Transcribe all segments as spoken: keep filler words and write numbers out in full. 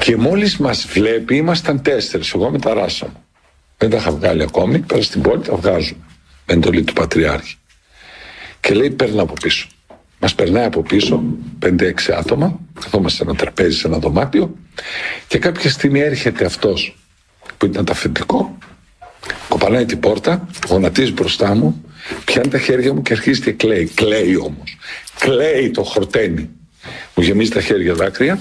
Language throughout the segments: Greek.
Και μόλις μας βλέπει, ήμασταν τέσσερις, εγώ με τα ράσα μου. Δεν τα είχα βγάλει ακόμη, πέρα στην πόλη τα βγάζουμε. Με εντολή του Πατριάρχη. Και λέει, παίρνει από πίσω. Μας περνάει από πίσω, πέντε έξι άτομα, καθόμαστε σε ένα τραπέζι, σε ένα δωμάτιο, και κάποια στιγμή έρχεται αυτός που ήταν το αφεντικό, κοπανάει την πόρτα, γονατίζει μπροστά μου, πιάνει τα χέρια μου και αρχίζει και κλαίει. Κλαίει όμως. Κλαίει το χορτένι. Μου γεμίζει τα χέρια δάκρυα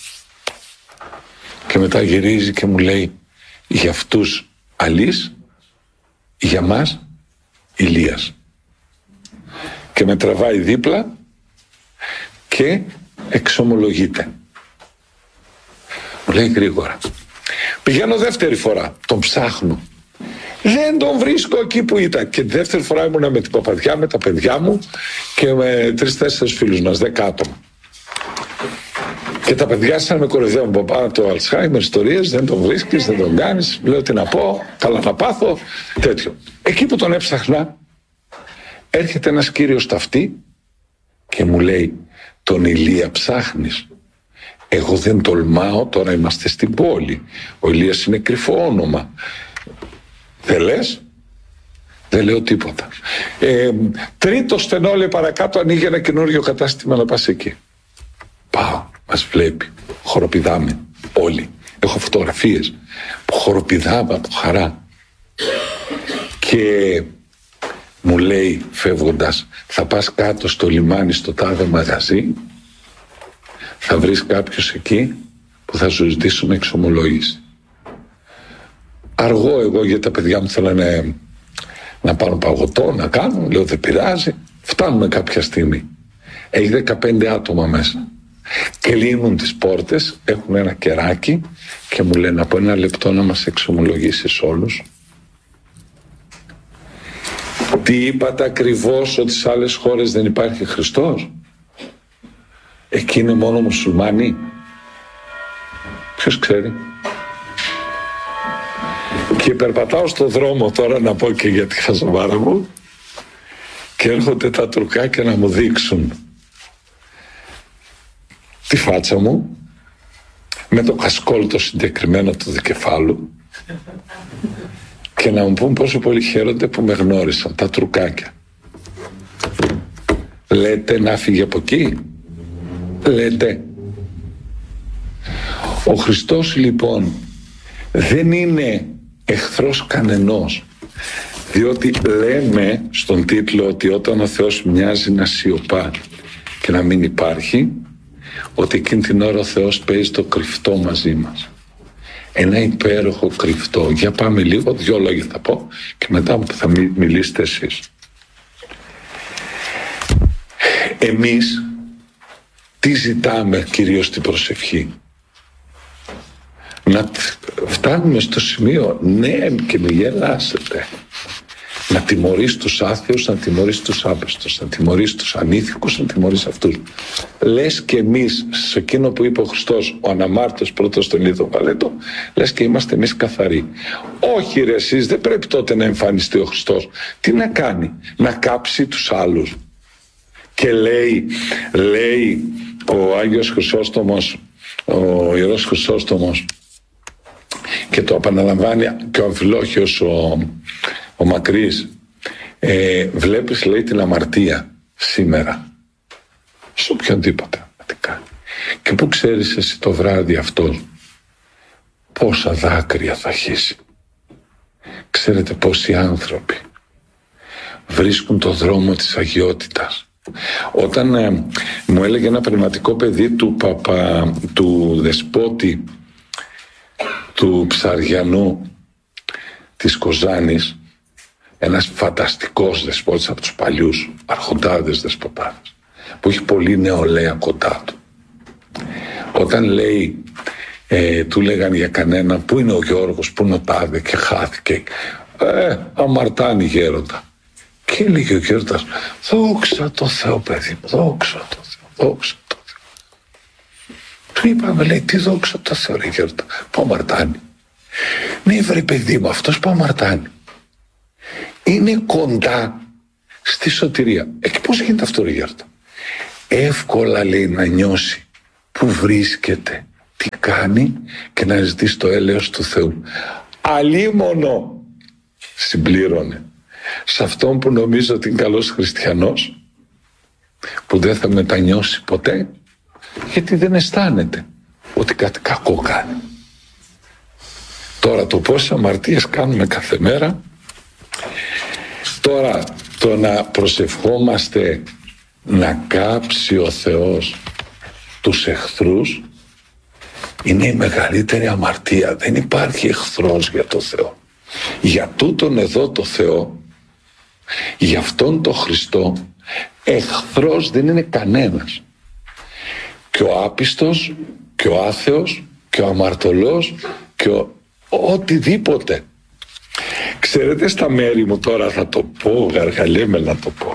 και μετά γυρίζει και μου λέει, για αυτούς αλής, για μας Ηλίας. Και με τραβάει δίπλα και εξομολογείται. Μου λέει γρήγορα. Πηγαίνω δεύτερη φορά, τον ψάχνω. Δεν τον βρίσκω εκεί που ήταν. Και τη δεύτερη φορά ήμουνα με την παπαδιά, με τα παιδιά μου και με τρεις-τέσσερις φίλους μας, δέκα άτομα. Και τα παιδιά σαν με κοροϊδεύουν, παπά, το Αλτσχάιμερ, ιστορίες, δεν τον βρίσκεις, δεν τον κάνεις. Λέω τι να πω, καλά να πάθω, τέτοιο. Εκεί που τον έψαχνα, έρχεται ένας κύριος ταυτί και μου λέει, τον Ηλία ψάχνεις? Εγώ δεν τολμάω, τώρα είμαστε στην πόλη. Ο Ηλίας είναι κρυφό όνομα. Δεν λες? Δεν λέω τίποτα. Ε, τρίτο στενό, λέει, παρακάτω ανοίγει ένα καινούριο κατάστημα, να πας εκεί. Πάω, μας βλέπει, χοροπηδάμε όλοι. Έχω φωτογραφίες που χοροπηδάμε από χαρά. Και μου λέει φεύγοντας, θα πας κάτω στο λιμάνι στο τάδε μαγαζί, θα βρεις κάποιος εκεί που θα σου ζητήσουμε εξομολόγηση. Αργώ εγώ, γιατί τα παιδιά μου θέλανε να πάρουν παγωτό, να κάνουν, λέω δεν πειράζει. Φτάνουμε κάποια στιγμή. Έχει δεκαπέντε άτομα μέσα. Κλείνουν τις πόρτες, έχουν ένα κεράκι και μου λένε από ένα λεπτό να μας εξομολογήσεις όλους. Τι είπατε ακριβώς, ότι σε άλλες χώρες δεν υπάρχει Χριστός? Εκεί είναι μόνο μουσουλμάνοι. Ποιος ξέρει? Και περπατάω στο δρόμο τώρα, να πω και για τη χαζομάρα μου, και έρχονται τα τουρκάκια να μου δείξουν τη φάτσα μου με το κασκόλ το συγκεκριμένο του δικεφάλου και να μου πούν πόσο πολύ χαίρονται που με γνώρισαν τα τουρκάκια. Λέτε να φύγει από εκεί? Λέτε. Ο Χριστός λοιπόν δεν είναι εχθρός κανενός, διότι λέμε στον τίτλο ότι όταν ο Θεός μοιάζει να σιωπά και να μην υπάρχει, ότι εκείνη την ώρα ο Θεός παίζει το κρυφτό μαζί μας. Ένα υπέροχο κρυφτό. Για πάμε λίγο, δυο λόγια θα πω και μετά θα μιλήσετε εσείς. Εμείς τι ζητάμε κυρίως στην προσευχή? Να φτάνουμε στο σημείο, ναι, και μη γελάσετε, να τιμωρείς τους άθεους, να τιμωρείς τους άπιστους, να τιμωρείς τους ανήθικους, να τιμωρείς αυτούς. Λες και εμείς, σε εκείνο που είπε ο Χριστός, ο αναμάρτητος πρώτος στον Λίδο Βαλέτο, λες και είμαστε εμείς καθαροί. Όχι ρε εσείς, δεν πρέπει τότε να εμφανιστεί ο Χριστός. Τι να κάνει? Να κάψει τους άλλους. Και λέει, λέει ο Άγιος Χρυσόστομος, ο Ιερός Χρυσόστομος, και το επαναλαμβάνει και ο Αμφιλόχιος ο, ο Μακρύς, ε, βλέπεις, λέει, την αμαρτία σήμερα σε οποιονδήποτε να την κάνει. Και πού ξέρεις εσύ το βράδυ αυτό πόσα δάκρυα θα χύσει? Ξέρετε πόσοι άνθρωποι βρίσκουν το δρόμο της αγιότητας? Όταν ε, μου έλεγε ένα πνευματικό παιδί του παπα, του δεσπότη του Ψαριανού της Κοζάνης, ένας φανταστικός δεσπότης από τους παλιούς αρχοντάδες δεσποτάδες, που έχει πολύ νεολαία κοντά του. Όταν λέει, ε, του λέγαν για κανένα, πού είναι ο Γιώργος, πού είναι ο τάδε, και χάθηκε, ε, αμαρτάνει γέροντα. Και έλεγε ο γέροντας, δόξα τω Θεώ παιδί μου, δόξα τω Θεώ, δόξα τω Θεώ. Του είπαμε, λέει, τι δόξα τω Θεώ ρε γέροντα, που αμαρτάνει? Ναι βρε παιδί μου, αυτός που αμαρτάνει είναι κοντά στη σωτηρία. Εκεί πώς γίνεται αυτό ρε γέροντα? Εύκολα, λέει, να νιώσει που βρίσκεται τι κάνει και να ζητήσει το έλεος του Θεού. Αλίμονο, συμπλήρωνε, σε αυτόν που νομίζω ότι είναι καλός χριστιανός, που δεν θα μετανιώσει ποτέ, γιατί δεν αισθάνεται ότι κάτι κακό κάνει. Τώρα το πόσες αμαρτίες κάνουμε κάθε μέρα, τώρα το να προσευχόμαστε να κάψει ο Θεός τους εχθρούς είναι η μεγαλύτερη αμαρτία. Δεν υπάρχει εχθρός για το Θεό. Για τούτον εδώ το Θεό, για αυτόν το Χριστό, εχθρός δεν είναι κανένας. Και ο άπιστος και ο άθεος και ο αμαρτωλός και ο οτιδήποτε. Ξέρετε, στα μέρη μου, τώρα θα το πω, γαργαλέμε να το πω,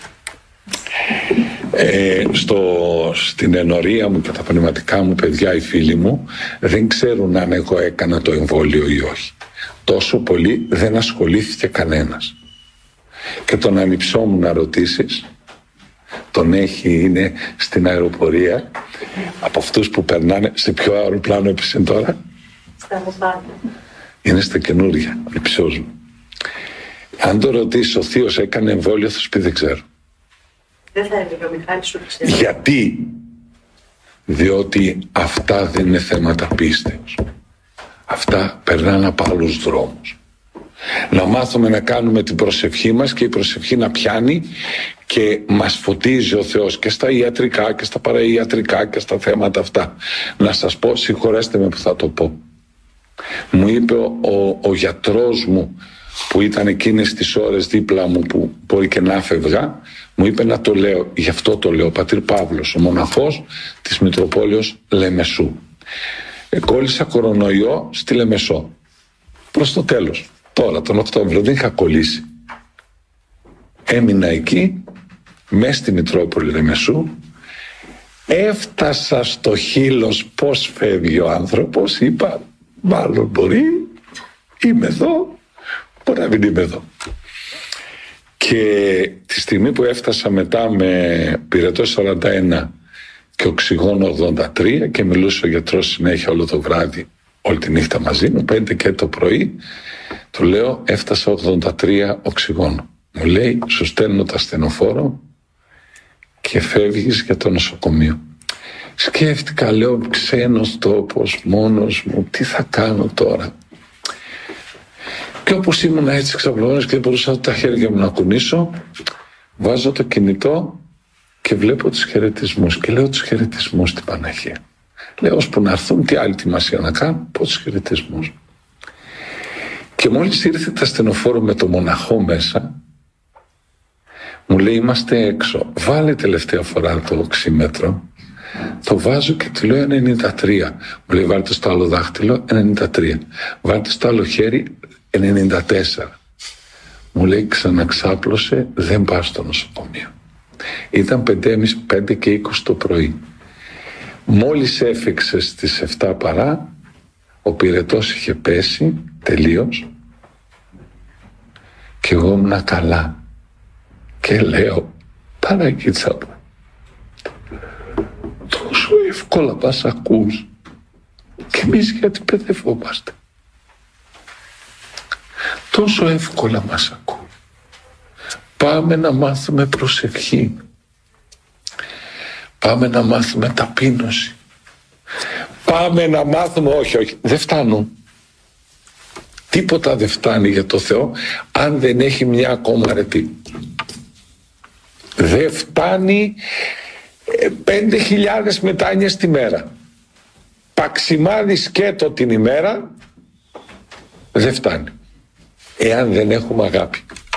ε, στο, στην ενορία μου και τα πνευματικά μου παιδιά, οι φίλοι μου δεν ξέρουν αν εγώ έκανα το εμβόλιο ή όχι. Τόσο πολύ δεν ασχολήθηκε κανένας. Και τον ανιψό μου να ρωτήσεις, τον έχει, είναι στην αεροπορία, από αυτούς που περνάνε. Σε ποιο αεροπλάνο έπεσε τώρα? Στα αεροπλάνα. Είναι στα καινούρια, ο ανιψός μου. Αν το ρωτήσει, ο θείος έκανε εμβόλιο, θα σου πει δεν ξέρω. Δεν θα έλεγε ο Μιχάλης σου ξέρω. Γιατί? Διότι αυτά δεν είναι θέματα πίστεως. Αυτά περνάνε από άλλους δρόμους. Να μάθουμε να κάνουμε την προσευχή μας και η προσευχή να πιάνει και μας φωτίζει ο Θεός και στα ιατρικά και στα παραϊατρικά και στα θέματα αυτά. Να σας πω, συγχωρέστε με που θα το πω. Μου είπε ο, ο, ο γιατρός μου που ήταν εκείνες τις ώρες δίπλα μου που μπορεί και να φεύγα, μου είπε να το λέω, γι' αυτό το λέω, ο πατήρ Παύλος, ο μοναχός της Μητροπόλεως Λεμεσού. Εκόλλησα κορονοϊό στη Λεμεσό. Προς το τέλος, τώρα τον Οκτώβριο, δεν είχα κολλήσει. Έμεινα εκεί, μέσα στη Μητρόπολη Λεμεσού, έφτασα στο χείλος πώς φεύγει ο άνθρωπος, είπα, μάλλον μπορεί, είμαι εδώ, μπορεί να μην είμαι εδώ. Και τη στιγμή που έφτασα μετά με πυρετό σαράντα ένα και οξυγόνο ογδόντα τρία και μιλούσε ο γιατρός συνέχεια όλο το βράδυ, όλη τη νύχτα μαζί μου, πέντε και το πρωί, του λέω έφτασα ογδόντα τρία οξυγόνο. Μου λέει, σου στέλνω το ασθενοφόρο και φεύγεις για το νοσοκομείο. Σκέφτηκα, λέω, ξένος τόπος, μόνος μου, τι θα κάνω τώρα? Και όπως ήμουν έτσι ξαπλωμένος και δεν μπορούσα τα χέρια μου να κουνήσω, βάζω το κινητό και βλέπω τους χαιρετισμούς και λέω τους χαιρετισμούς στην Παναγία. Λέω ώσπου να έρθουν, τι άλλη ετοιμασία να κάνω, πω τους χαιρετισμούς. Και μόλις ήρθε το ασθενοφόρο με το μοναχό μέσα, μου λέει είμαστε έξω, βάλε τελευταία φορά το οξύμετρο. Το βάζω και του λέω ενενήντα τρία. Μου λέει βάλτε στο άλλο δάχτυλο ενενήντα τρία. Βάλτε στο άλλο χέρι ενενήντα τέσσερα. Μου λέει ξαναξάπλωσε, δεν πας στο νοσοκομείο. Ήταν πέντε και είκοσι το πρωί. Μόλις έφεξε στις επτά παρά, ο πυρετός είχε πέσει τελείως και εγώ ήμουν καλά. Και λέω, Παναγίτσα μου, τόσο εύκολα μας ακούς και εμείς γιατί παιδευόμαστε. Τόσο εύκολα μας ακούς. Πάμε να μάθουμε προσευχή. Πάμε να μάθουμε ταπείνωση. Πάμε να μάθουμε, όχι, όχι, δεν φτάνουν. Τίποτα δεν φτάνει για το Θεό αν δεν έχει μια ακόμα αρετή. Δεν φτάνει πέντε χιλιάδες μετάνοιες τη μέρα. Παξιμάδι σκέτο την ημέρα δεν φτάνει. Εάν δεν έχουμε αγάπη.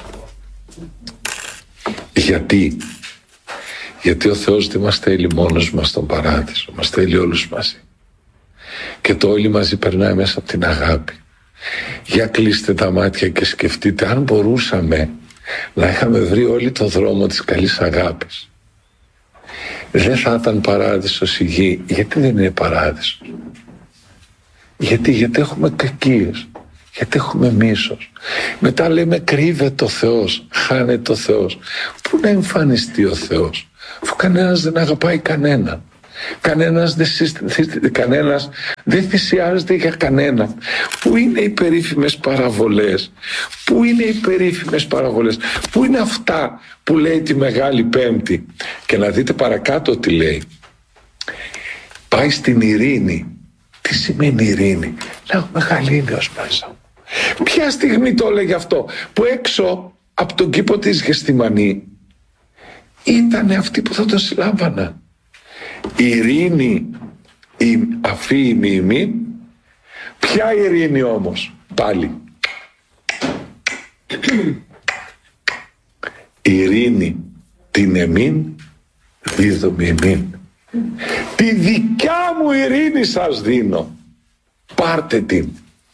Γιατί? Γιατί ο Θεός δεν μας θέλει μόνος μας στον παράδεισο. Μας θέλει όλους μαζί. Και το όλοι μαζί περνάει μέσα από την αγάπη. Για κλείστε τα μάτια και σκεφτείτε αν μπορούσαμε να είχαμε βρει όλοι το δρόμο της καλής αγάπης. Δεν θα ήταν παράδεισος η γη. Γιατί δεν είναι παράδεισος? Γιατί, γιατί έχουμε κακίες. Γιατί έχουμε μίσος. Μετά λέμε κρύβεται ο Θεός, χάνεται ο Θεός. Πού να εμφανιστεί ο Θεός, αφού κανένας δεν αγαπάει κανέναν. Κανένας δεν, συστηθ, κανένας δεν θυσιάζεται για κανέναν. Πού είναι οι περίφημες παραβολές? Πού είναι οι περίφημες παραβολές? Πού είναι αυτά που λέει τη Μεγάλη Πέμπτη? Και να δείτε παρακάτω τι λέει. Πάει στην ειρήνη. Τι σημαίνει ειρήνη? Να έχουμε γαλήνιος μέσα μου. Ποια στιγμή το έλεγε αυτό? Που έξω από τον κήπο της Γεστημανή ήταν αυτοί που θα τον συλλάμβαναν. Ειρήνη η αφή ημί. Ποια ειρήνη όμως? Πάλι ειρήνη την εμήν δίδομη εμήν. Τη δικιά μου ειρήνη σας δίνω, πάρτε την.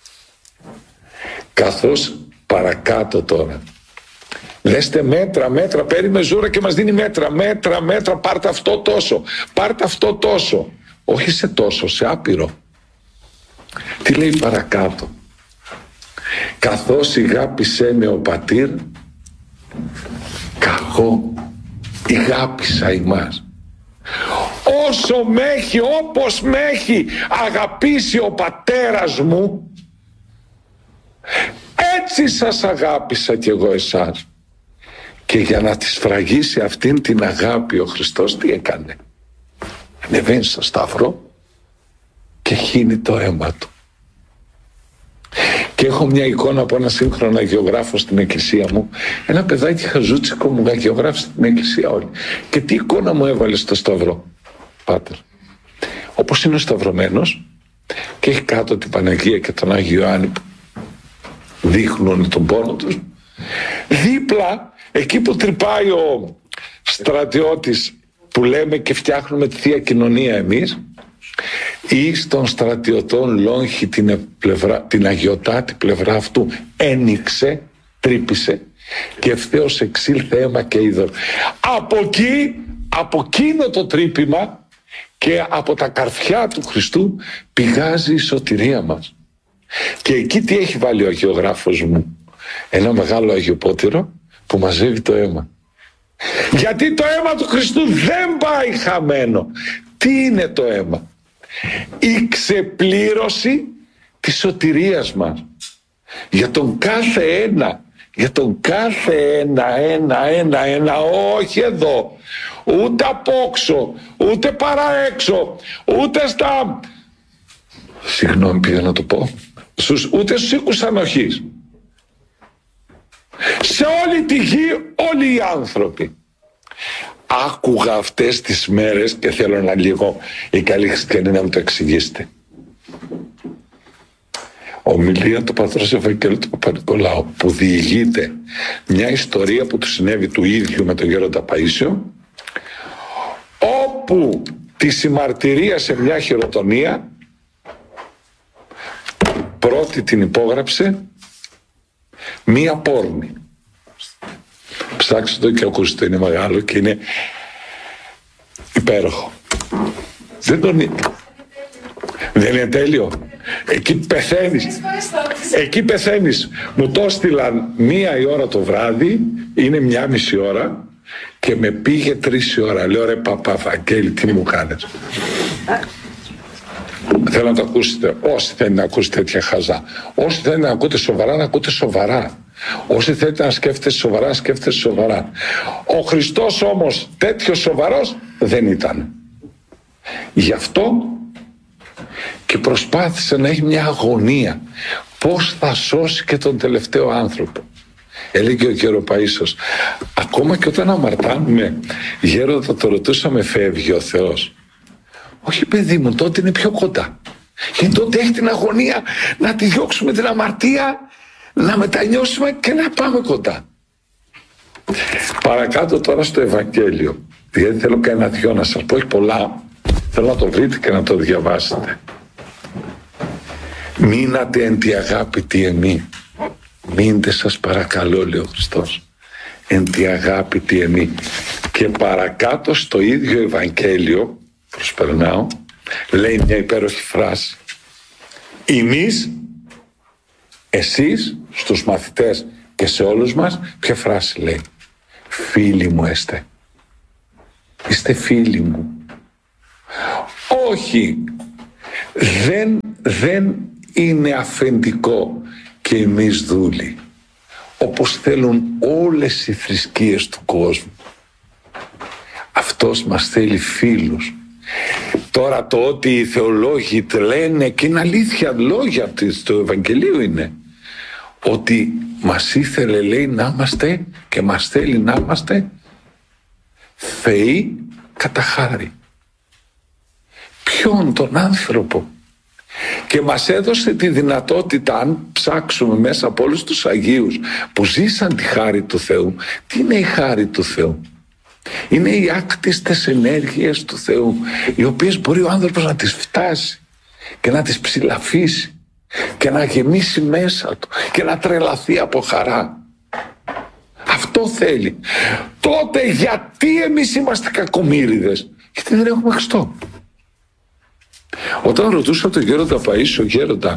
Καθώς παρακάτω τώρα λέστε μέτρα, μέτρα, παίρνει μεζούρα και μας δίνει μέτρα, μέτρα, μέτρα, πάρτε αυτό τόσο, πάρτε αυτό τόσο. Όχι σε τόσο, σε άπειρο. Τι λέει παρακάτω? Καθώς ηγάπησέ με ο πατήρ, καγώ ηγάπησα ημάς. Όσο με έχει, όπως με έχει αγαπήσει ο πατέρας μου, έτσι σας αγάπησα κι εγώ εσάς. Και για να τη σφραγίσει αυτήν την αγάπη ο Χριστός τι έκανε? Ανεβαίνει στο σταυρό και χύνει το αίμα του. Και έχω μια εικόνα από ένα σύγχρονο αγιογράφο στην εκκλησία μου. Ένα παιδάκι χαζούτσικο μου αγιογράφησε την εκκλησία όλη. Και τι εικόνα μου έβαλε στο σταυρό? Πάτερ, όπως είναι ο σταυρωμένος και έχει κάτω την Παναγία και τον Άγιο Ιωάννη που δείχνουν τον πόνο τους, δίπλα εκεί που τρυπάει ο στρατιώτης που λέμε και φτιάχνουμε τη Θεία Κοινωνία εμείς, ή στον στρατιωτών λόγχη την, πλευρά, την αγιωτάτη πλευρά αυτού ένοιξε, τρύπησε και ευθέως εξήλθε αίμα και είδωρ. Από εκεί, από εκείνο το τρύπημα και από τα καρφιά του Χριστού πηγάζει η σωτηρία μας. Και εκεί τι έχει βάλει ο αγιογράφος μου? Ένα μεγάλο αγιοπότηρο που μαζεύει το αίμα. Γιατί το αίμα του Χριστού δεν πάει χαμένο. Τι είναι το αίμα? Η ξεπλήρωση της σωτηρίας μας. Για τον κάθε ένα, για τον κάθε ένα, ένα, ένα, ένα, όχι εδώ, ούτε απόξω, ούτε παραέξω, ούτε στα, συγγνώμη πήγα να το πω, στους, ούτε στους οίκους ανοχής. Σε όλη τη γη όλοι οι άνθρωποι. Άκουγα αυτές τις μέρες και θέλω να λίγο οι καλοί χριστιανοί να μου το εξηγήσετε. Ομιλία του πατρός Ευαγγέλου του Παπα-Νικολάου που διηγείται μια ιστορία που του συνέβη του ίδιου με τον Γέροντα Παΐσιο, όπου τη συμμαρτυρία σε μια χειροτονία πρώτη την υπόγραψε μία πόρνη. Ψάξτε το και ακούστε, είναι μεγάλο και είναι υπέροχο. Δεν τον είναι. Δεν είναι τέλειο? Εκεί πεθαίνεις. Εκεί πεθαίνεις. Μου το έστειλαν μία η ώρα το βράδυ, είναι μια μισή ώρα και με πήγε τρεις η ώρα. Λέω ρε παπά Βαγγέλη, τι μου κάνεις? Θέλω να το ακούσετε. Όσοι θέλετε να ακούσετε τέτοια χαζά, όσοι θέλετε να ακούτε σοβαρά, να ακούτε σοβαρά. Όσοι θέλετε να σκέφτεστε σοβαρά, να σκέφτεστε σοβαρά. Ο Χριστός όμως τέτοιος σοβαρός δεν ήταν. Γι' αυτό και προσπάθησε να έχει μια αγωνία. Πώς θα σώσει και τον τελευταίο άνθρωπο. Έλεγε ο Γεροπαΐσος, ακόμα και όταν αμαρτάνουμε, γέροντα το ρωτούσαμε, φεύγει ο Θεός? Όχι παιδί μου, τότε είναι πιο κοντά. Γιατί τότε έχει την αγωνία να τη διώξουμε την αμαρτία, να μετανιώσουμε και να πάμε κοντά. Παρακάτω τώρα στο Ευαγγέλιο, γιατί θέλω κανένα δυο να σας πω, έχει πολλά, θέλω να το βρείτε και να το διαβάσετε. Μείνατε εν τη αγάπη τη εμή. Μείνετε σας παρακαλώ, λέει ο Χριστός, εν τη αγάπη τη εμή. Και παρακάτω στο ίδιο Ευαγγέλιο, προσπερνάω, λέει μια υπέροχη φράση. Εμείς, εσείς, στους μαθητές και σε όλους μας, ποια φράση λέει? Φίλοι μου είστε. Είστε φίλοι μου. Όχι, δεν, δεν είναι αφεντικό και εμείς δούλοι, όπως θέλουν όλες οι θρησκείες του κόσμου. Αυτός μας θέλει φίλους. Τώρα το ότι οι θεολόγοι λένε, και είναι αλήθεια, λόγια του Ευαγγελίου είναι, ότι μας ήθελε, λέει, να είμαστε και μας θέλει να είμαστε θεοί κατά χάρη. Ποιον? Τον άνθρωπο. Και μας έδωσε τη δυνατότητα, αν ψάξουμε μέσα από όλους τους Αγίους που ζήσαν τη χάρη του Θεού, τι είναι η χάρη του Θεού? Είναι οι άκτιστες ενέργειες του Θεού, οι οποίες μπορεί ο άνθρωπος να τις φτάσει και να τις ψηλαφίσει και να γεμίσει μέσα του και να τρελαθεί από χαρά. Αυτό θέλει. Τότε γιατί εμείς είμαστε κακομοίριδες? Γιατί δεν έχουμε Χριστό. Όταν ρωτούσα τον Γέροντα Παΐσιο, Γέροντα,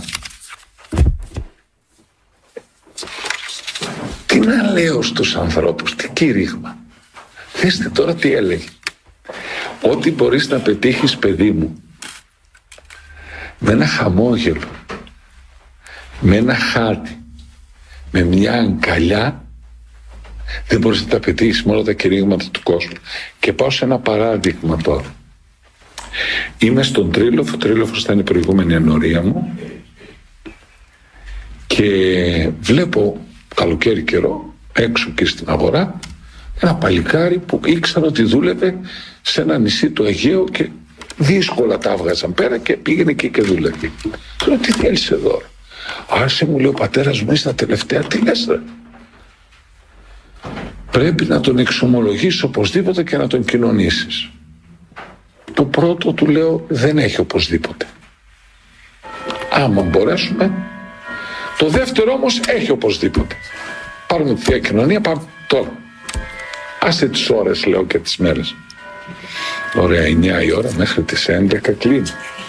τι να λέω στους ανθρώπους, τι κήρυγμα? Δέστε τώρα τι έλεγε. Ότι μπορείς να πετύχεις, παιδί μου, με ένα χαμόγελο, με ένα χάτι, με μια αγκαλιά, δεν μπορείς να τα πετύχεις με όλα τα κηρύγματα του κόσμου. Και πάω σε ένα παράδειγμα τώρα. Είμαι στον Τρίλοφο, ο Τρίλοφος ήταν η προηγούμενη ενορία μου, και βλέπω καλοκαίρι καιρό έξω και στην αγορά ένα παλικάρι που ήξερα ότι δούλευε σε ένα νησί του Αιγαίου και δύσκολα τα έβγαζαν πέρα και πήγαινε εκεί και δούλευε. Λέω, τι θέλεις εδώ? Άσε, μου λέει, ο πατέρας μου είναι τελευταία. Τι λες, ρε? Πρέπει να τον εξομολογήσεις οπωσδήποτε και να τον κοινωνήσεις. Το πρώτο του λέω, δεν έχει οπωσδήποτε. Άμα μπορέσουμε. Το δεύτερο όμως έχει οπωσδήποτε. Πάρουμε τη Θεία Κοινωνία, πάμε τώρα. Άσε τις ώρες, λέω, και τις μέρες. Ωραία, εννιά η ώρα, μέχρι τις έντεκα κλείνει.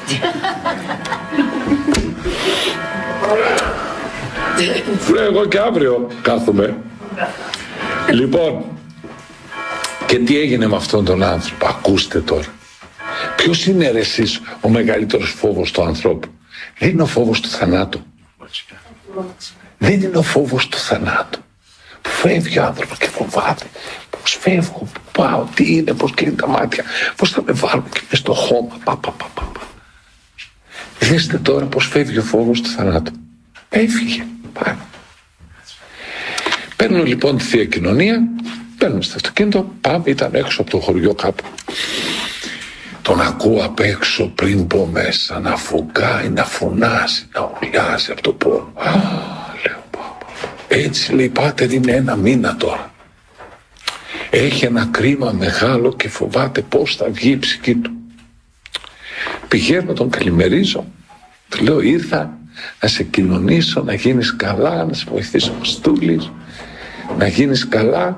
Λέω, εγώ και αύριο κάθομαι. Λοιπόν, και τι έγινε με αυτόν τον άνθρωπο? Ακούστε τώρα. Ποιος είναι, ρε, εσείς, ο μεγαλύτερος φόβος του ανθρώπου? Δεν είναι ο φόβος του θανάτου. Δεν είναι ο φόβος του θανάτου. Που φεύγει ο άνθρωπος και φοβάται. Πώς φεύγω, πού πάω, τι είναι, πώς κλείνει τα μάτια, πώς θα με βάλουν και μες στο χώμα. Πα, πα, πα, πα. Δέστε τώρα πώς φεύγει ο φόβος του θανάτου. Έφυγε. Πάει. Παίρνω λοιπόν τη Θεία Κοινωνία, παίρνουμε στο αυτοκίνητο, πάμε, ήταν έξω από το χωριό κάπου. Τον ακούω απ' έξω πριν μπω μέσα να φουγκάει, να φωνάζει, να ουρλιάζει από το πόνο. Α, λέω, πά, πά. Έτσι, λέει, πάτερ, είναι ένα μήνα τώρα. Έχει ένα κρίμα μεγάλο και φοβάται πώς θα βγει η ψυχή του. Πηγαίνω, τον καλημερίζω, του λέω, ήρθα να σε κοινωνήσω, να γίνεις καλά, να σε βοηθήσω ο Στούλης, να γίνεις καλά.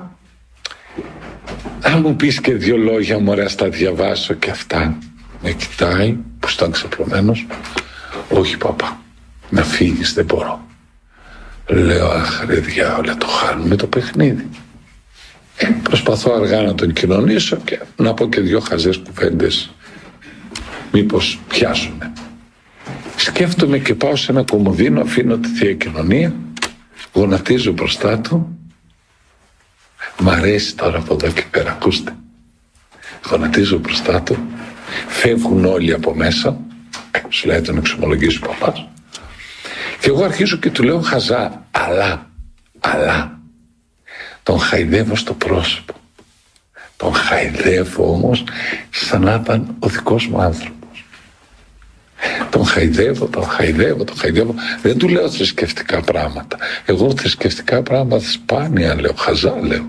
Αν μου πεις και δύο λόγια, μωρέ, ας τα διαβάσω και αυτά. Με κοιτάει, που ήταν ξαπλωμένος. Όχι, παπά, να φύγεις, δεν μπορώ. Λέω, αχ, ρε διάολα, το χάνουμε το παιχνίδι. Ε, προσπαθώ αργά να τον κοινωνήσω και να πω και δύο χαζές κουβέντες. Μήπως πιάσουνε. Σκέφτομαι και πάω σε ένα κομμωδίνο, αφήνω τη Θεία Κοινωνία, γονατίζω μπροστά του. Μ' αρέσει τώρα από εδώ και πέρα, ακούστε. Γονατίζω μπροστά του, φεύγουν όλοι από μέσα, σου λέει τον εξομολογήσει ο παπάς. Και εγώ αρχίζω και του λέω χαζά, αλλά, αλλά, τον χαϊδεύω στο πρόσωπο. Τον χαϊδεύω όμως σαν να ήταν ο δικός μου άνθρωπος. Τον χαϊδεύω, τον χαϊδεύω, τον χαϊδεύω. Δεν του λέω θρησκευτικά πράγματα. Εγώ θρησκευτικά πράγματα σπάνια λέω, χαζά λέω.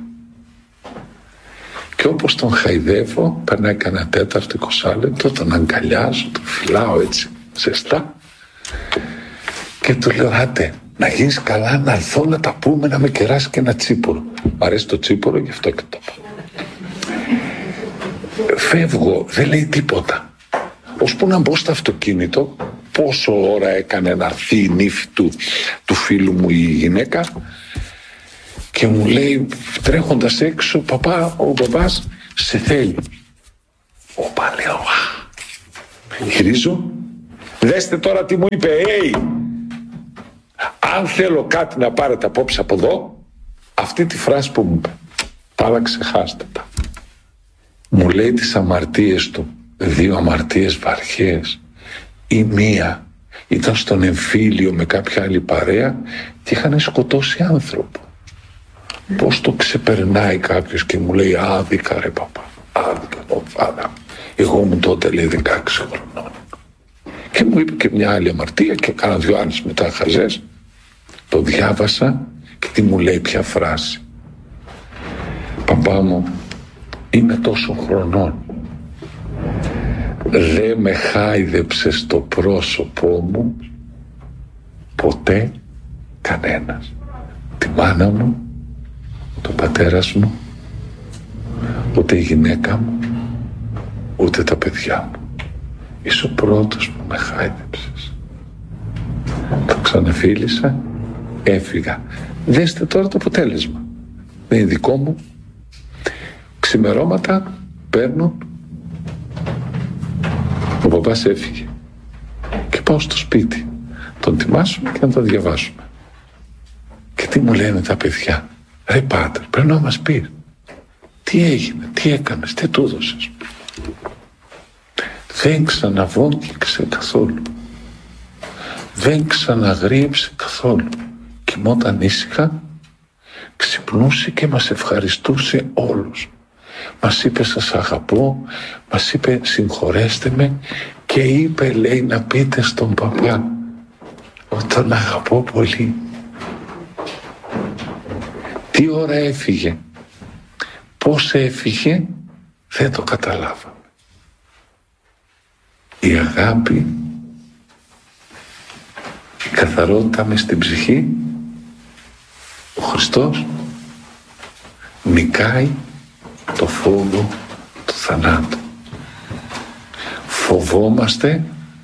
Και όπως τον χαϊδεύω, περνάει κανένα τέταρτο, εικοσάλεπτο, τον αγκαλιάζω, τον φυλάω έτσι ζεστά και του λέω, άτε, να γίνεις καλά, να έρθω να τα πούμε, να με κεράσει και ένα τσίπορο. Μ' αρέσει το τσίπορο, γι' αυτό και το πάω. Φεύγω, δεν λέει τίποτα. Ώσπου να μπω στο αυτοκίνητο, πόσο ώρα έκανε να έρθει η νύφη του, του φίλου μου η γυναίκα, και μου λέει τρέχοντας έξω, παπά, ο μπαμπάς σε θέλει. Όπα, λέω, α, Γυρίζω. Δέστε τώρα τι μου είπε. Hey, αν θέλω κάτι να πάρετε απόψε από εδώ, αυτή τη φράση που μου είπε. Πάρα ξεχάστε τα. Μου λέει τις αμαρτίες του. Δύο αμαρτίες βαριές. Η μία ήταν στον εμφύλιο με κάποια άλλη παρέα και είχαν σκοτώσει άνθρωπο. Πώς το ξεπερνάει κάποιος και μου λέει άδικα ρε παπά, άδικα το φάνα. Εγώ μου τότε λέει δεκαέξι χρονών. Και μου είπε και μια άλλη αμαρτία και κάνα δυο άλλες μετά χαζές. Το διάβασα και τι μου λέει ποια φράση. Παπά μου, είμαι τόσο χρονών. Δε με χάιδεψε στο πρόσωπό μου ποτέ κανένας. Τη μάνα μου, τον πατέρας μου, ούτε η γυναίκα μου, ούτε τα παιδιά μου. Είσαι ο πρώτος που με χάιδεψες. Το ξαναφίλησα, έφυγα. Δέστε τώρα το αποτέλεσμα. Δεν είναι δικό μου. Ξημερώματα παίρνω. Ο παπάς έφυγε. Και πάω στο σπίτι. Τον τιμάσουμε και να τον διαβάσουμε. Και τι μου λένε τα παιδιά. Ρε πάτερ, πρέπει να μας πει. Τι έγινε, τι έκανες, τι του έδωσες. Δεν ξαναβόγγιξε καθόλου. Δεν ξαναγρίεψε καθόλου. Κοιμόταν ήσυχα, ξυπνούσε και μας ευχαριστούσε όλους. Μας είπε σας αγαπώ, μας είπε συγχωρέστε με και είπε λέει να πείτε στον παπά ότι τον αγαπώ πολύ. Τι ώρα έφυγε, πώς έφυγε δεν το καταλάβαμε. Η αγάπη, η καθαρότητα μες στην ψυχή, ο Χριστός νικάει το φόβο του θανάτου. Φοβόμαστε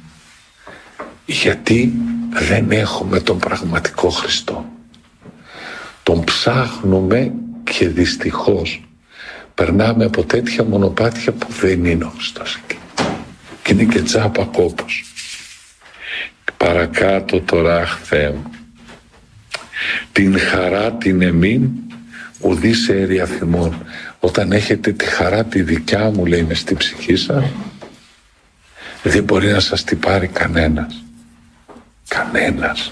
γιατί δεν έχουμε τον πραγματικό Χριστό. Τον ψάχνουμε και δυστυχώς περνάμε από τέτοια μονοπάτια που δεν είναι ο Χριστός εκεί. Και είναι και τσάπα κόπος. Παρακάτω τώρα αχ Θεέ μου, την χαρά την εμήν ουδείς αίρια θυμών. Όταν έχετε τη χαρά τη δικιά μου λέει μες στην ψυχή σας, δεν μπορεί να σας την πάρει κανένας. Κανένας.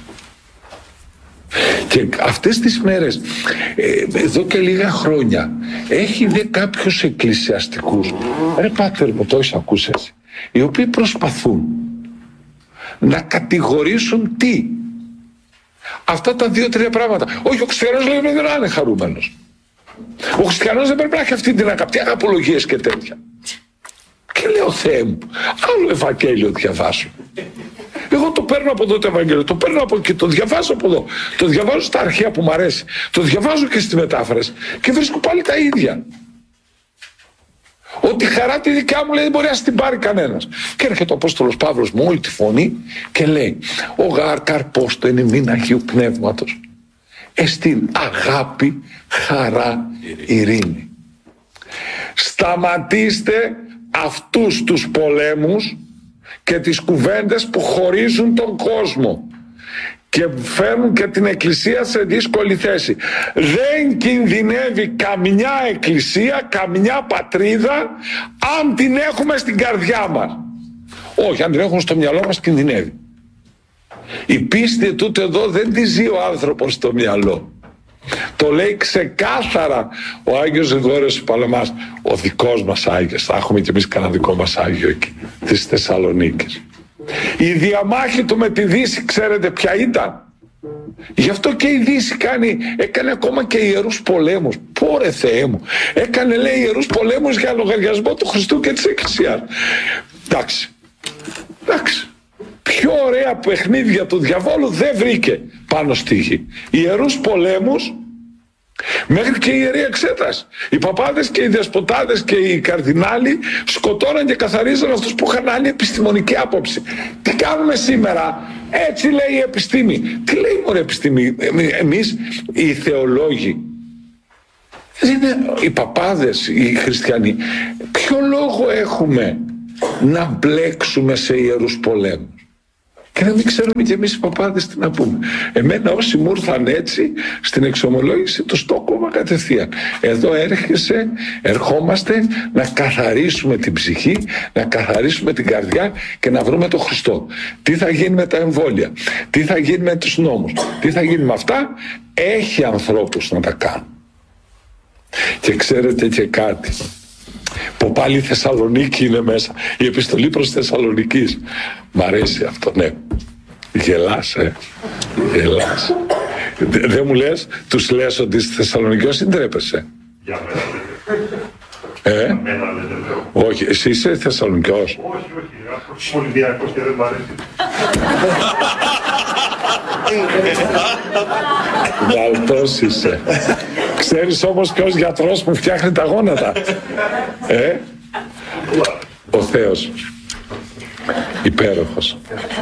Και αυτές τις μέρες, ε, εδώ και λίγα χρόνια, έχει δει κάποιους εκκλησιαστικούς, ρε πάτερ μου το έχεις ακούσει έτσι, οι οποίοι προσπαθούν να κατηγορήσουν τι. Αυτά τα δύο-τρία πράγματα. Όχι, ο χριστιανός λέει δεν είναι χαρούμενος. Ο χριστιανός δεν πρέπει να έχει αυτή την αγαπητή αγαπολογίες και τέτοια. Και λέω Θεέ μου, άλλο Ευαγγέλιο διαβάσω. Εγώ το παίρνω από εδώ το Ευαγγέλιο, το παίρνω από εκεί, το διαβάζω από εδώ. Το διαβάζω στα αρχαία που μου αρέσει. Το διαβάζω και στη μετάφραση και βρίσκω πάλι τα ίδια. Ότι χαρά τη δικιά μου λέει δεν μπορεί να την πάρει κανένας. Και έρχεται ο Απόστολος Παύλος με όλη τη φωνή και λέει ο γάρ καρπός το εν ημίν Αγίου Πνεύματος εστίν αγάπη, χαρά, ειρήνη. Σταματήστε αυτούς τους πολέμους και τις κουβέντες που χωρίζουν τον κόσμο και φέρνουν και την εκκλησία σε δύσκολη θέση. Δεν κινδυνεύει καμιά εκκλησία, καμιά πατρίδα αν την έχουμε στην καρδιά μας. Όχι, αν την έχουμε στο μυαλό μας κινδυνεύει. Η πίστη τούτο εδώ δεν τη ζει ο άνθρωπος στο μυαλό. Το λέει ξεκάθαρα ο Άγιος Γρηγόριος Παλαμάς, ο δικός μας Άγιος. Θα έχουμε κι εμείς κανένα δικό μας Άγιο εκεί, της Θεσσαλονίκης. Η διαμάχη του με τη Δύση ξέρετε ποια ήταν. Γι' αυτό και η Δύση κάνει, έκανε ακόμα και ιερούς πολέμους. Πόρε Θεέ μου, έκανε λέει ιερούς πολέμους για λογαριασμό του Χριστού και της Εκκλησίας. Εντάξει, εντάξει. Πιο ωραία παιχνίδια του διαβόλου δεν βρήκε πάνω στη γη. Ιερούς πολέμους μέχρι και η Ιερή Εξέταση. Οι παπάδες και οι δεσποτάδες και οι καρδινάλοι σκοτώναν και καθαρίζαν αυτούς που είχαν άλλη επιστημονική άποψη. Τι κάνουμε σήμερα? Έτσι λέει η επιστήμη. Τι λέει μωρέ επιστήμη? Εμείς οι θεολόγοι, είναι οι παπάδες, οι χριστιανοί, ποιο λόγο έχουμε να μπλέξουμε σε ιερούς πολέμους. Και να μην ξέρουμε κι εμείς οι παπάδες τι να πούμε. Εμένα όσοι μου ήρθαν έτσι στην εξομολόγηση το στόκωμα κατευθείαν. Εδώ έρχεσαι, ερχόμαστε να καθαρίσουμε την ψυχή, να καθαρίσουμε την καρδιά και να βρούμε τον Χριστό. Τι θα γίνει με τα εμβόλια, τι θα γίνει με τους νόμους, τι θα γίνει με αυτά. Έχει ανθρώπους να τα κάνουν. Και ξέρετε και κάτι, που πάλι η Θεσσαλονίκη είναι μέσα, η επιστολή προς Θεσσαλονικής. Μ' αρέσει αυτό, ναι. Γελάς, ε. Γελάς. Δεν δε μου λες, τους λες ότι στη Θεσσαλονίκη όσοι ντρέπεσαι. Για μένα. Ε, Για μένα λέτε λέω. όχι, εσύ είσαι Θεσσαλονικιός. Όχι, όχι, Ολυμπιακός και δεν μ' αρέσει. Βαλτός είσαι. Ξέρεις όμως ποιος γιατρός που φτιάχνει τα γόνατα. Ε, ο Θεός. Υπέροχος.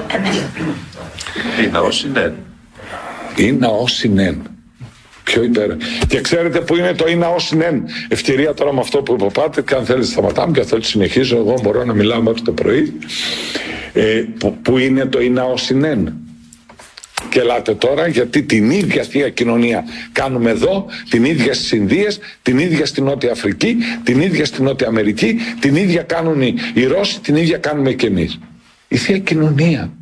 Είναι όσοι είναι. Είναι όσοι νεν. Πιο υπέροχο. Και ξέρετε που είναι το είναι όσοι νεν. Ευκαιρία τώρα με αυτό που είπατε, και αν θέλετε σταματάμε και αν θέλετε συνεχίζω. Εγώ μπορώ να μιλάω μέχρι το πρωί. Ε, που, που είναι το είναι όσοι νεν. Και ελάτε τώρα, γιατί την ίδια Θεία Κοινωνία κάνουμε εδώ, την ίδια στις Ινδίες, την ίδια στη Νότια Αφρική, την ίδια στη Νότια Αμερική, την ίδια κάνουν οι, οι Ρώσοι, την ίδια κάνουμε και εμείς. Η Θεία Κοινωνία.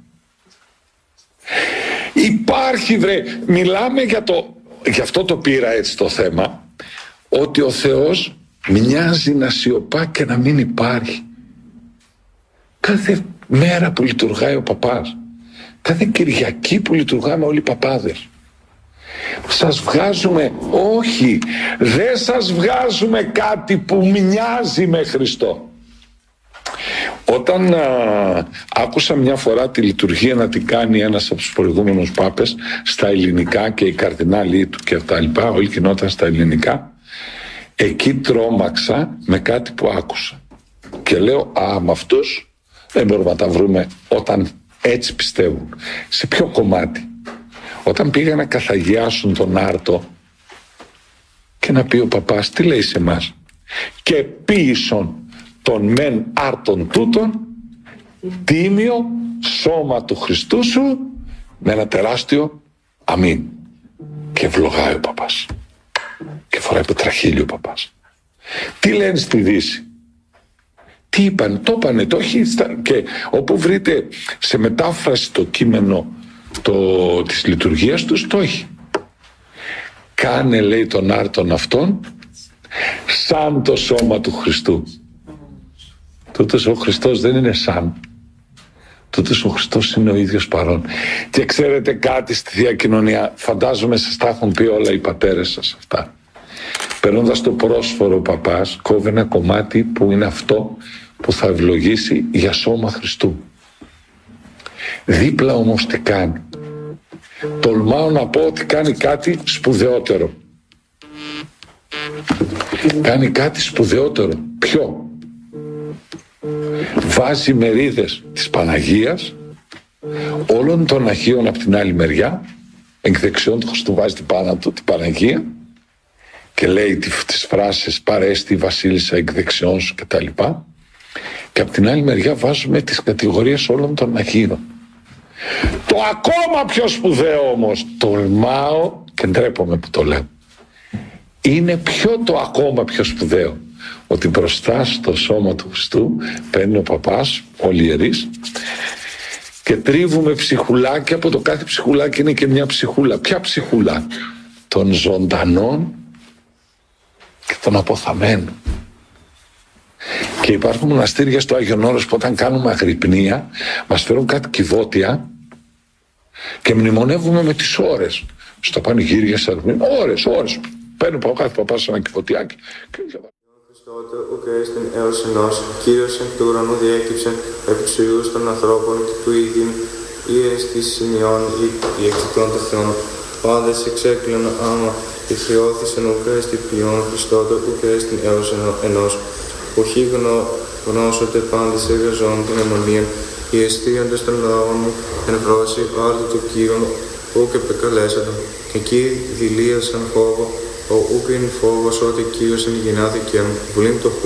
Υπάρχει βρε, μιλάμε για, το, για αυτό το πήρα έτσι το θέμα, ότι ο Θεός μοιάζει να σιωπά και να μην υπάρχει. Κάθε μέρα που λειτουργάει ο παπάς, κάθε Κυριακή που λειτουργάμε όλοι οι παπάδες, σας βγάζουμε, όχι, δεν σας βγάζουμε κάτι που μοιάζει με Χριστό. Όταν α, άκουσα μια φορά τη λειτουργία να την κάνει ένας από τους προηγούμενους πάπες στα ελληνικά και οι καρδινάλοι του και τα λοιπά, όλοι γινόταν στα ελληνικά, εκεί τρόμαξα με κάτι που άκουσα και λέω, α, με αυτούς δεν μπορούμε να τα βρούμε όταν έτσι πιστεύουν. Σε ποιο κομμάτι? Όταν πήγαν να καθαγιάσουν τον Άρτο και να πει ο παπάς, τι λέει σε εμάς? Και ποίησον τον μεν άρτον τούτον τίμιο σώμα του Χριστού σου με ένα τεράστιο αμήν. Και ευλογάει ο παπάς και φοράει πετραχύλι ο παπάς. Τι λένε στη Δύση? Τι είπαν? Το είπανε, το έχει στα... και όπου βρείτε σε μετάφραση το κείμενο το... της λειτουργίας τους, το έχει. Κάνε, λέει, τον άρτον αυτόν σαν το σώμα του Χριστού. Τούτος ο Χριστός δεν είναι σαν. Τούτος ο Χριστός είναι ο ίδιος παρόν. Και ξέρετε κάτι στη Θεία Κοινωνία, φαντάζομαι σας τα έχουν πει όλα οι πατέρες σας αυτά. Περνώντας το πρόσφορο ο παπάς, κόβει ένα κομμάτι που είναι αυτό που θα ευλογήσει για σώμα Χριστού. Δίπλα όμως τι κάνει? Τολμάω να πω ότι κάνει κάτι σπουδαιότερο. Κάνει κάτι σπουδαιότερο. Ποιο? Βάζει μερίδες της Παναγίας, όλων των Αγίων από την άλλη μεριά, εκ δεξιών του Χριστού βάζει την πάνω του την Παναγία και λέει τις φράσεις παρέστη βασίλισσα εκ δεξιών σου κτλ. Και από την άλλη μεριά βάζουμε τις κατηγορίες όλων των Αγίων. Το ακόμα πιο σπουδαίο όμως, τολμάω και ντρέπομαι που το λέω, είναι ποιο το ακόμα πιο σπουδαίο? Ότι μπροστά στο σώμα του Χριστού παίρνει ο παπάς, όλοι οι ιερείς, και τρίβουμε ψυχουλάκια, από το κάθε ψυχουλάκι είναι και μια ψυχούλα. Ποια ψυχούλα? Των ζωντανών και των αποθαμένων. Και υπάρχουν μοναστήρια στο Άγιον Όρος που όταν κάνουμε αγρυπνία μας φέρουν κάτι κυβότια και μνημονεύουμε με τις ώρες. Στο πανηγύρια σας, ώρες, ώρες. Παίρνει από κάθε παπάς ένα κυβωτιάκι και Χριστότε, ουκ έστιν έως ενός, Κύριος εν του ουρανού διέκυψεν επί τους ιούς των ανθρώπων και του ίδιου ή εστί σημειών ή η εξητών των Θεών. Πάντες εξέκλειν άμα ηχριώθησεν ουκ έστι ποιόν Χριστότε, ουκ έστιν έως ενός. Οχι γνώσοτε πάντες εργαζών των αιμονίων, οι εστίοντες των λαών μου εν βρώση άρτου του Κύριον, ουκ επεκαλέσατο. Εκεί δηλίασαν φόβο, ο ούκ είναι φόβος ότι Κύριος είναι γεννάθηκε, βουλήν το χου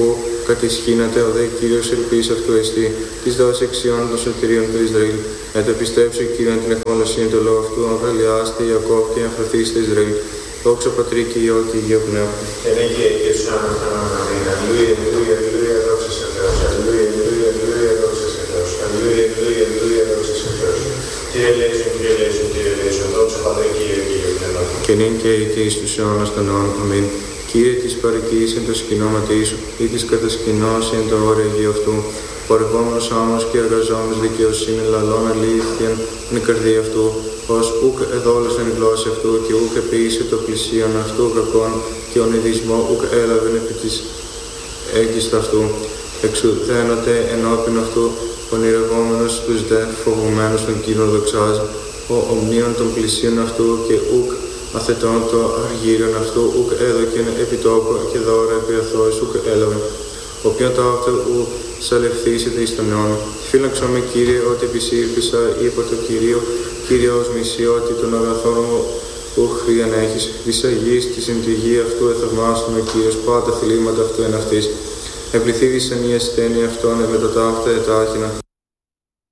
κατησχύνατε, ο δε Κύριος ελπίς αυτού εστί, της δόση εξιών των σωτηρίων του Ισραήλ. Ετ επιστρέψω Κύριον την εχμαλωσία του λόγου αυτού, αγαλιάστε Ιακώβ και εμφαθήστε Ισραήλ. Δόξα Πατρί και Υιό και Αγίο Πνεύμα. Ενέγγυε και σου αναφερόμενα αμήν. Αλληλούια, αλληλούια, αλληλούια, δόξα σε Θεός. Αλληλούια, αλληλούια, αλληλούια, δόξα σε Θεός. Αλληλούια, αλληλούια, αλληλούια, δόξα σε Θεός. Κύριε ελέησον, Κύριε ελέησον, Κύριε ελέησον, δόξα Πατρί και Υιό και Αγίο Πνεύμα. Και νυν και ει και εις τους αιώνας των αιώνων. Αμήν. Κύριε της παροικείς εν το σκηνώματι σου, ή της κατασκηνώσει εν το όρια γη αυτού, πορευόμενος άμμος και εργαζόμενος δικαιοσύνη λαλών αλήθειαν εν η καρδία αυτού, ως ουκ εδόλος εν γλώσσα αυτού και ουκ επίησε το πλησίον αυτού κακών και ονειδισμό ουκ έλαβεν επί της έγκιστα αυτού. Εξουδένωτε ενώπιν αυτού, ονειρευόμενος τους δε φοβουμένους των Κύριων δοξάζει, ο ομνίων των πλησίων αυτού και ουκ αθετών το αργύριον αυτού, ουκ έδωκεν επιτόπου και δώρα επί αθώης ουκ έλαβεν. Οποίον τα αυτό ου σαλευθήσετε εις τον αιώνα. Φύλαξον με Κύριε, ότι επισήρπησα υπό το Κυρίο, Κύριος μισή, ότι τον αγαθόν μου ου χρίαν έχεις. Της Αγίας της εν τη γη αυτού εθαυμάστον ο Κύριος, πάντα θλίματα αυτού εν αυτής. Επληθύδησαν η ασθένεια αυτών, με τα ταύτα ετάχυνα.